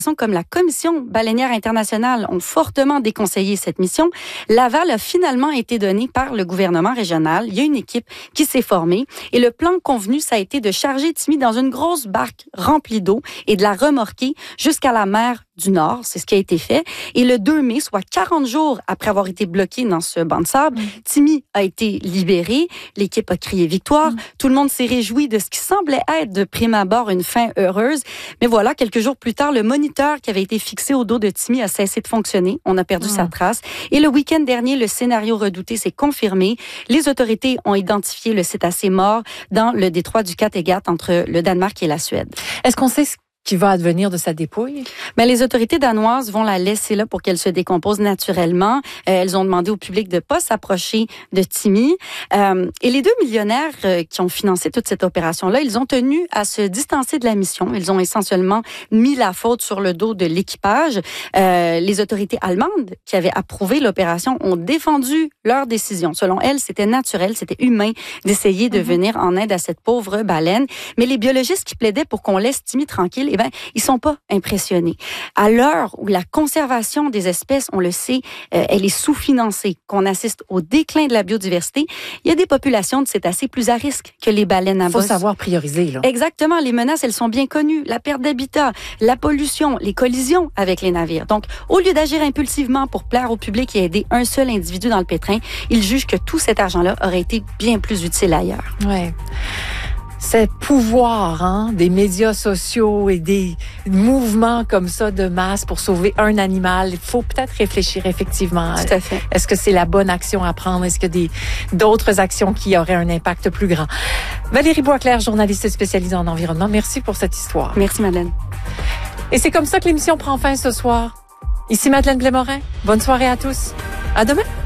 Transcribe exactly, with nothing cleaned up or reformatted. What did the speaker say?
comme la Commission baleinière internationale ont fortement déconseillé cette mission, l'aval a finalement été donné par le gouvernement régional. Il y a une équipe qui s'est formée et le plan convenu, ça a été de charger Timmy dans une grosse barque remplie d'eau et de la remorquer jusqu'à la mer du Nord. C'est ce qui a été fait. Et le deux mai, soit quarante jours après avoir été bloqué dans ce banc de sable, mmh. Timmy a été libéré. L'équipe a crié victoire. Mmh. Tout le monde s'est réjoui de ce qui semblait être de prime abord une fin heureuse. Mais voilà, quelques jours plus tard, le moniteur qui avait été fixé au dos de Timmy a cessé de fonctionner. On a perdu mmh. sa trace. Et le week-end dernier, le scénario redouté s'est confirmé. Les autorités ont identifié le cétacé mort dans le détroit du Kattegat entre le Danemark et la Suède. Est-ce qu'on sait ce qui va advenir de sa dépouille? Mais les autorités danoises vont la laisser là pour qu'elle se décompose naturellement. Euh, elles ont demandé au public de pas s'approcher de Timmy. Euh, et les deux millionnaires euh, qui ont financé toute cette opération-là, ils ont tenu à se distancer de la mission. Ils ont essentiellement mis la faute sur le dos de l'équipage. Euh, les autorités allemandes qui avaient approuvé l'opération ont défendu leur décision. Selon elles, c'était naturel, c'était humain d'essayer de mm-hmm. venir en aide à cette pauvre baleine. Mais les biologistes qui plaidaient pour qu'on laisse Timmy tranquille, eh ben, ils sont pas impressionnés. À l'heure où la conservation des espèces, on le sait, euh, elle est sous-financée, qu'on assiste au déclin de la biodiversité, il y a des populations de cétacés plus à risque que les baleines à bosse. Il faut savoir prioriser, là. Exactement. Les menaces, elles sont bien connues. La perte d'habitat, la pollution, les collisions avec les navires. Donc, au lieu d'agir impulsivement pour plaire au public et aider un seul individu dans le pétrin, ils jugent que tout cet argent-là aurait été bien plus utile ailleurs. Ouais. Ce pouvoir hein, des médias sociaux et des mouvements comme ça de masse pour sauver un animal, il faut peut-être réfléchir effectivement. Tout à fait. Est-ce que c'est la bonne action à prendre? Est-ce qu'il y a des, d'autres actions qui auraient un impact plus grand? Valérie Boisclair, journaliste spécialisée en environnement, merci pour cette histoire. Merci Madeleine. Et c'est comme ça que l'émission prend fin ce soir. Ici Madeleine Blais-Morin. Bonne soirée à tous. À demain.